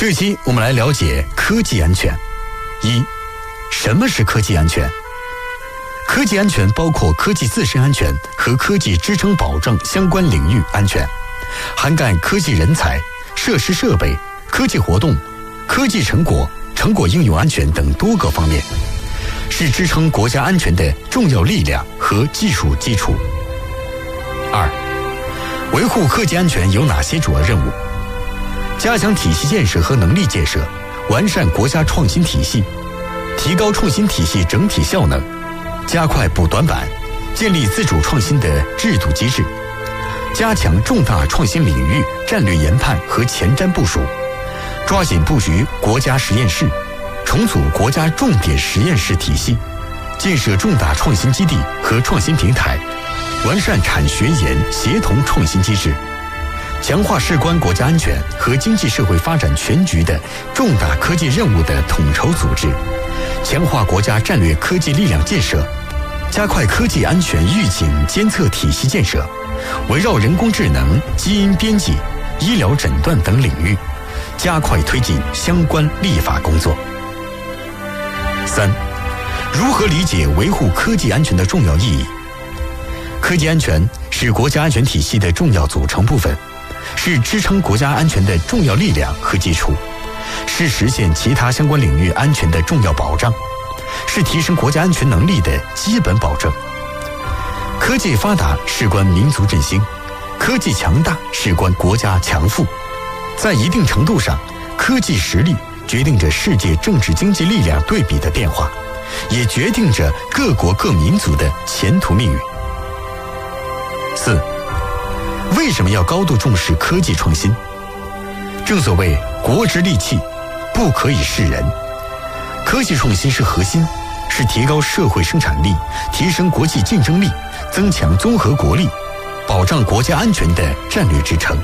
这期我们来了解科技安全。一、什么是科技安全？科技安全包括科技自身安全和科技支撑保障相关领域安全，涵盖科技人才、设施设备、科技活动、科技成果、成果应用安全等多个方面，是支撑国家安全的重要力量和技术基础。二、维护科技安全有哪些主要任务？加强体系建设和能力建设，完善国家创新体系，提高创新体系整体效能，加快补短板，建立自主创新的制度机制，加强重大创新领域战略研判和前瞻部署，抓紧布局国家实验室，重组国家重点实验室体系，建设重大创新基地和创新平台，完善产学研协同创新机制，强化事关国家安全和经济社会发展全局的重大科技任务的统筹组织，强化国家战略科技力量建设，加快科技安全预警监测体系建设，围绕人工智能、基因编辑、医疗诊断等领域，加快推进相关立法工作。三、如何理解维护科技安全的重要意义？科技安全是国家安全体系的重要组成部分，是支撑国家安全的重要力量和基础，是实现其他相关领域安全的重要保障，是提升国家安全能力的基本保证。科技发达事关民族振兴，科技强大事关国家强富。在一定程度上，科技实力决定着世界政治经济力量对比的变化，也决定着各国各民族的前途命运。四、为什么要高度重视科技创新？正所谓国之利器，不可以示人。科技创新是核心，是提高社会生产力、提升国际竞争力、增强综合国力、保障国家安全的战略支撑。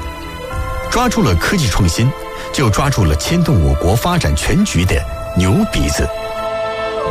抓住了科技创新，就抓住了牵动我国发展全局的牛鼻子。